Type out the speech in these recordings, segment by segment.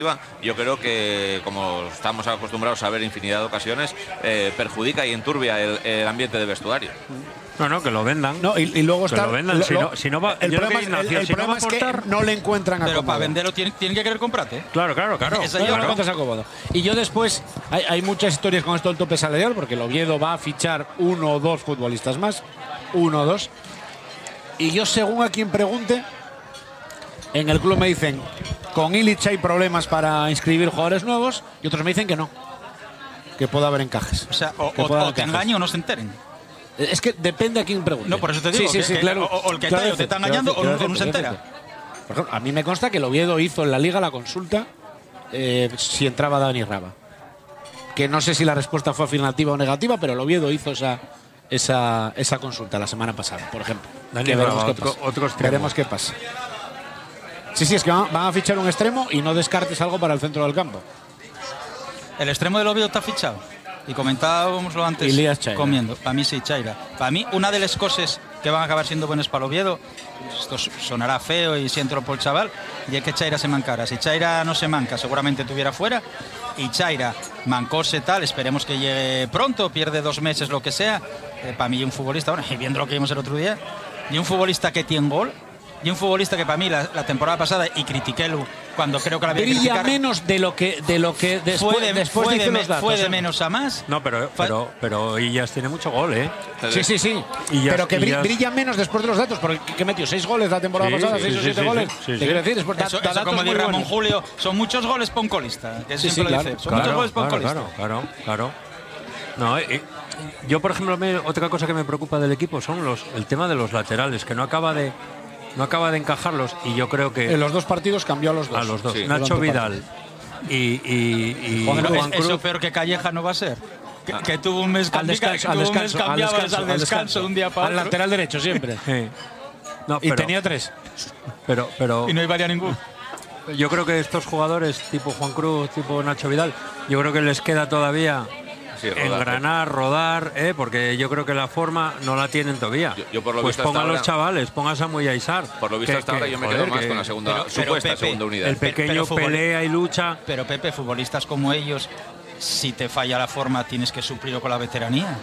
Yo creo que, como estamos acostumbrados a ver infinidad de ocasiones, perjudica y enturbia el ambiente de vestuario. No, que lo vendan. No, y luego que está. lo vendan. Si no va, el problema es que no le encuentran Pero acomodo. para venderlo tienen que querer comprarte. Claro. Acomodo. Y yo después, hay muchas historias con esto del tope salarial, porque el Oviedo va a fichar 1 o 2 futbolistas más. 1 o 2. Y yo, según a quien pregunte, en el club me dicen, con Illich hay problemas para inscribir jugadores nuevos, y otros me dicen que no. Que puede haber encajes. O sea, o te engañen o no se enteren. Es que depende a quién pregunte. No, por eso te digo. Sí, claro. O el que te está engañando o no se entera. Por ejemplo, a mí me consta que el Oviedo hizo en la Liga la consulta si entraba Dani Raba. Que no sé si la respuesta fue afirmativa o negativa, pero el Oviedo hizo esa consulta la semana pasada, por ejemplo. Dani Raba, otro extremo. Veremos qué pasa. Sí, es que van a fichar un extremo y no descartes algo para el centro del campo. El extremo del Oviedo está fichado. Y comentábamoslo antes comiendo. Para mí sí, Chaira. Para mí, una de las cosas que van a acabar siendo buenas para el Oviedo, esto sonará feo y siento por el chaval, y es que Chaira se mancara. Si Chaira no se manca, seguramente estuviera fuera. Y Chaira mancose tal, esperemos que llegue pronto, pierde 2 meses, lo que sea. Para mí, un futbolista, bueno, y viendo lo que vimos el otro día, y un futbolista que tiene gol. Y un futbolista que para mí la temporada pasada, y critiquélo cuando creo que la había brilla criticar, menos de lo que después dicen los datos. Fue de menos a más. No, pero Illas tiene mucho gol, ¿eh? Sí. Pero que brilla menos después de los datos, porque que metió 6 goles la temporada pasada, 6 o 7 goles. Te quiero decir, después eso como dice Ramón Julio, son muchos goles para un colista. Que siempre lo dice. Son muchos goles para un colista. Claro. No, yo, por ejemplo, otra cosa que me preocupa del equipo son el tema de los laterales, que no acaba de encajarlos, y yo creo que en los 2 partidos cambió a los dos. Sí. Nacho Vidal y Juan Cruz. Eso peor que Calleja no va a ser. Que tuvo un mes al descanso de un día para al otro. lateral derecho siempre. No, y tenía 3. Pero y no iba a ninguno. Yo creo que estos jugadores tipo Juan Cruz, tipo Nacho Vidal, yo creo que les queda todavía engranar, rodar, porque yo creo que la forma no la tienen todavía. Yo por lo pues visto pongan hasta los chavales, ponga a Samu y a Isar. Por lo visto hasta ahora yo me quedo más con la segunda segunda unidad. El pequeño pelea y lucha. Pero Pepe, futbolistas como ellos, si te falla la forma tienes que suplirlo con la veteranía.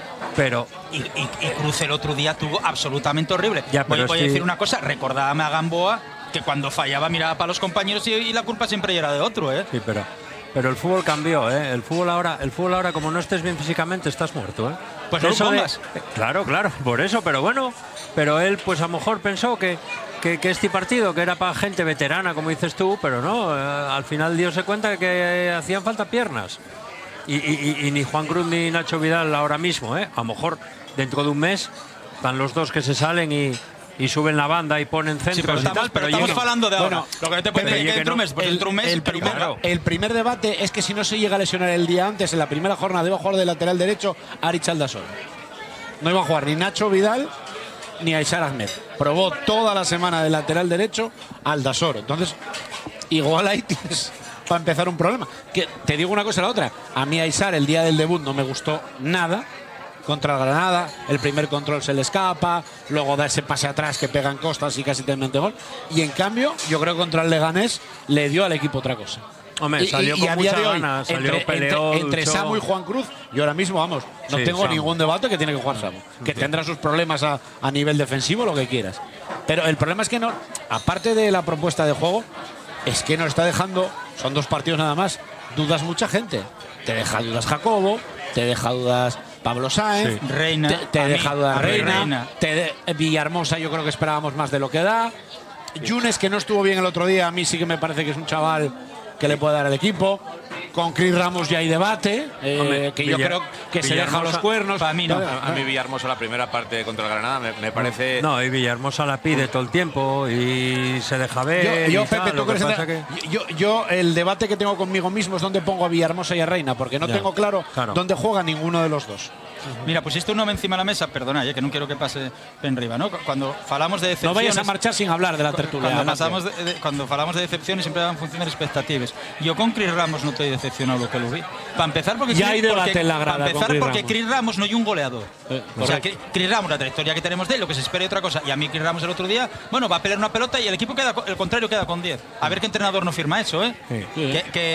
Y Cruz el otro día tuvo absolutamente horrible. Voy a decir una cosa, recordábame a Gamboa que cuando fallaba miraba para los compañeros y la culpa siempre era de otro, ¿eh? Sí, pero el fútbol cambió, ¿eh? El fútbol ahora, como no estés bien físicamente, estás muerto, ¿eh? Pues no lo pongas. Claro, por eso, pero bueno. Pero él, pues a lo mejor pensó que este partido, que era para gente veterana, como dices tú, pero no, al final dio-se cuenta que hacían falta piernas. Y ni Juan Cruz ni Nacho Vidal ahora mismo, ¿eh? A lo mejor dentro de un mes están los dos que se salen y suben la banda y ponen centros, pero estamos hablando de ahora. Lo que no te puede decir que dentro un mes, el primer debate es que si no se llega a lesionar el día antes, en la primera jornada iba a jugar de lateral derecho Aritz Aldasoro. No iba a jugar ni Nacho Vidal ni Aysar Ahmed. Probó toda la semana de lateral derecho Aldasoro. Entonces, igual ahí tienes para empezar un problema. Que te digo una cosa a la otra. A mí Aysar el día del debut no me gustó nada. Contra el Granada, el primer control se le escapa, luego da ese pase atrás que pega en Costas y casi te mete gol. Y en cambio, yo creo que contra el Leganés le dio al equipo otra cosa. Hombre, salió con mucha gana, peleó, entre Samu y Juan Cruz, yo ahora mismo, vamos, no tengo ningún debate que tiene que jugar Samu. Que tendrá sus problemas a nivel defensivo, lo que quieras. Pero el problema es que no, aparte de la propuesta de juego, es que nos está dejando, son 2 partidos nada más, dudas mucha gente. Te deja dudas Jacobo, te deja dudas Pablo Sáenz, Reina, te deja dudas Reina. Villahermosa yo creo que esperábamos más de lo que da. Yunes, que no estuvo bien el otro día, a mí sí que me parece que es un chaval que le puede dar al equipo. Con Cris Ramos ya hay debate, que yo creo que se deja los cuernos. Para mí no. A mí Villahermosa la primera parte contra el Granada me parece... No, y Villahermosa la pide todo el tiempo y se deja ver. Yo el debate que tengo conmigo mismo es dónde pongo a Villahermosa y a Reina, porque no tengo claro dónde juega ninguno de los dos. Mira, pusiste un nombre encima de la mesa, perdona, que no quiero que pase pen riba, ¿no? Cuando falamos de decepciones... No vayas a marchar sin hablar de la tertulia. Cuando falamos de decepciones siempre van funcionar expectativas. Yo con Cris Ramos no estoy decepcionado lo que lo vi. Para empezar, porque ya hay debate en la grada. Para empezar, porque Cris Ramos no hay un goleador. O sea, Cris Ramos, la trayectoria que tenemos de él, lo que se espera y otra cosa. Y a mí Cris Ramos el otro día, bueno, va a pelear una pelota y el equipo el contrario queda con 10. A ver qué entrenador no firma eso, ¿eh? Sí. Que